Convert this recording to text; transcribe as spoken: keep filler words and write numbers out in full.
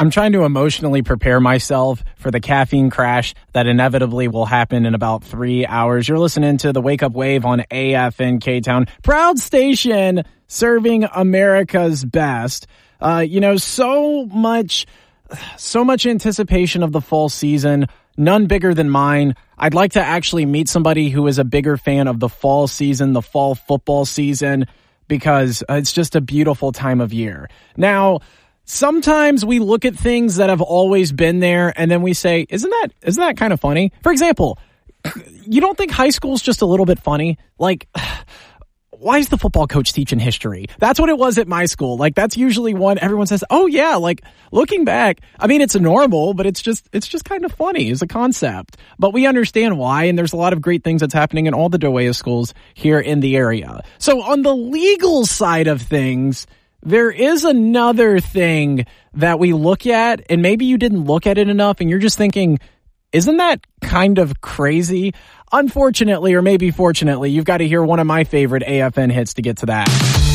I'm trying to emotionally prepare myself for the caffeine crash that inevitably will happen in about three hours. You're listening to the Wake Up Wave on A F N K-Town. Proud station serving America's best. Uh, you know, so much, so much anticipation of the fall season. None bigger than mine. I'd like to actually meet somebody who is a bigger fan of the fall season, the fall football season, because it's just a beautiful time of year. Now, sometimes we look at things that have always been there and then we say, isn't that, isn't that kind of funny? For example, you don't think high school's just a little bit funny? Like, why is the football coach teaching history? That's what it was at my school. Like, that's usually one everyone says, oh yeah, like looking back, I mean, it's normal, but it's just, it's just kind of funny as a concept, but we understand why. And there's a lot of great things that's happening in all the Dewey schools here in the area. So on the legal side of things, there is another thing that we look at, and maybe you didn't look at it enough and you're just thinking, isn't that kind of crazy? Unfortunately, or maybe fortunately, you've got to hear one of my favorite A F N hits to get to that.